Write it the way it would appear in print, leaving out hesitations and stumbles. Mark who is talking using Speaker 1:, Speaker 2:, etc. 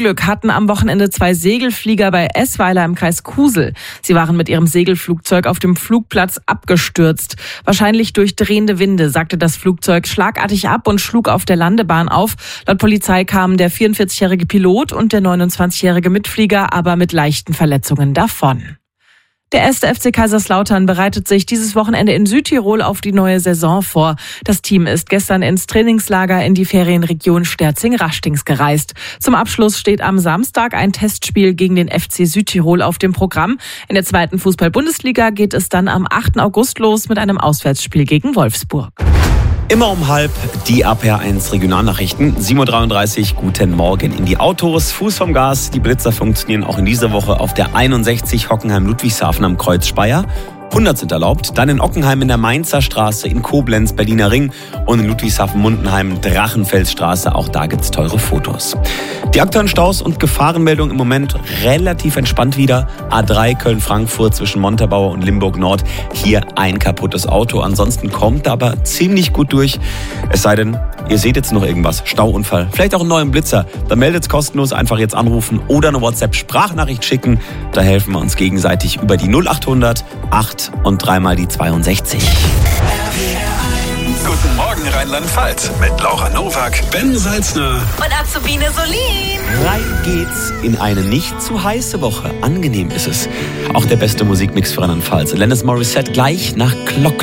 Speaker 1: Glück hatten am Wochenende 2 Segelflieger bei Eßweiler im Kreis Kusel. Sie waren mit ihrem Segelflugzeug auf dem Flugplatz abgestürzt. Wahrscheinlich durch drehende Winde sagte das Flugzeug schlagartig ab und schlug auf der Landebahn auf. Laut Polizei kamen der 44-jährige Pilot und der 29-jährige Mitflieger aber mit leichten Verletzungen davon. Der 1. FC Kaiserslautern bereitet sich dieses Wochenende in Südtirol auf die neue Saison vor. Das Team ist gestern ins Trainingslager in die Ferienregion Sterzing-Rachtings gereist. Zum Abschluss steht am Samstag ein Testspiel gegen den FC Südtirol auf dem Programm. In der 2. Fußball-Bundesliga geht es dann am 8. August los mit einem Auswärtsspiel gegen Wolfsburg.
Speaker 2: Immer um 12:30 die RPR1 Regionalnachrichten. 7:33 Uhr, guten Morgen in die Autos. Fuß vom Gas, die Blitzer funktionieren auch in dieser Woche auf der 61 Hockenheim-Ludwigshafen am Kreuz Speyer. 100 sind erlaubt. Dann in Ockenheim in der Mainzer Straße, in Koblenz, Berliner Ring und in Ludwigshafen-Mundenheim, Drachenfelsstraße. Auch da gibt's teure Fotos. Die aktuellen Staus und Gefahrenmeldungen im Moment relativ entspannt wieder. A3 Köln-Frankfurt zwischen Montabaur und Limburg-Nord. Hier ein kaputtes Auto. Ansonsten kommt aber ziemlich gut durch. Es sei denn, ihr seht jetzt noch irgendwas. Stauunfall, vielleicht auch einen neuen Blitzer. Dann meldet's kostenlos. Einfach jetzt anrufen oder eine WhatsApp-Sprachnachricht schicken. Da helfen wir uns gegenseitig über die 0800 8 und 3 die 62.
Speaker 3: Guten Morgen Rheinland-Pfalz mit Laura Nowak, Ben Salzner
Speaker 4: und Azubine Solin.
Speaker 2: Rein geht's in eine nicht zu heiße Woche. Angenehm ist es. Auch der beste Musikmix für Rheinland-Pfalz. Alanis Morissette gleich nach Glock.